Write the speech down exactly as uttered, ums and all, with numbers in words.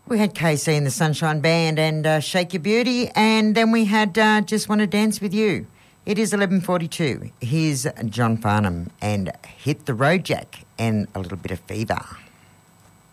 We had K C and the Sunshine Band and uh, Shake Your Beauty, and then we had uh, Just Want to Dance With You. It is eleven forty-two. Here's John Farnham and Hit the Road Jack and a little bit of Fever.